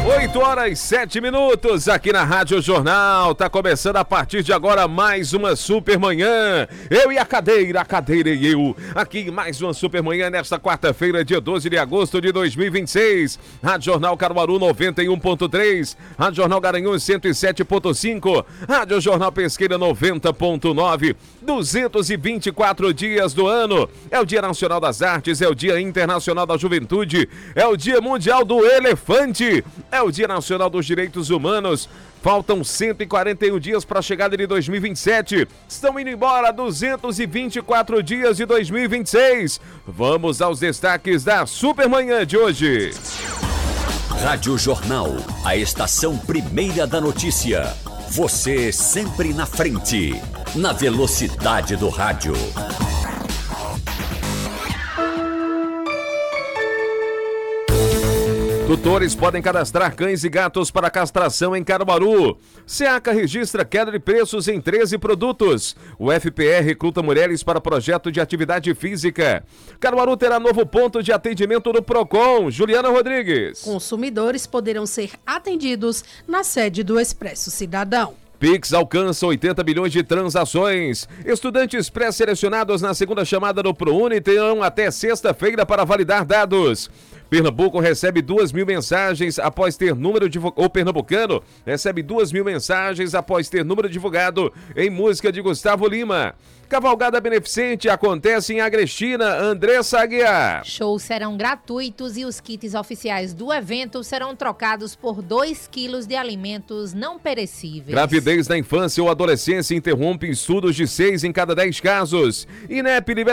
8h07 aqui na Rádio Jornal. Tá começando a partir de agora mais uma Super Manhã. Eu e a cadeira e eu. Aqui em mais uma Super Manhã nesta quarta-feira, dia 12 de agosto de 2026. Rádio Jornal Caruaru 91.3, Rádio Jornal Garanhuns 107.5, Rádio Jornal Pesqueira 90.9. 224 dias do ano. É o Dia Nacional das Artes, é o Dia Internacional da Juventude, é o Dia Mundial do Elefante, é o Dia Nacional dos Direitos Humanos. Faltam 141 dias para a chegada de 2027. Estão indo embora 224 dias de 2026. Vamos aos destaques da Supermanhã de hoje. Rádio Jornal, a estação primeira da notícia. Você sempre na frente, na velocidade do rádio. Tutores podem cadastrar cães e gatos para castração em Caruaru. SEACA registra queda de preços em 13 produtos. O FPR recruta mulheres para projeto de atividade física. Caruaru terá novo ponto de atendimento do Procon. Juliana Rodrigues. Consumidores poderão ser atendidos na sede do Expresso Cidadão. Pix alcança 80 bilhões de transações. Estudantes pré-selecionados na segunda chamada do ProUni terão até sexta-feira para validar dados. Pernambuco recebe 2.000 mensagens após ter número divulgado. O pernambucano recebe 2.000 mensagens após ter número divulgado em música de Gustavo Lima. Cavalgada beneficente acontece em Agrestina. Andressa Aguiar. Shows serão gratuitos e os kits oficiais do evento serão trocados por 2 quilos de alimentos não perecíveis. Gravidez na infância ou adolescência interrompe estudos de 6 em cada 10 casos. INEP libera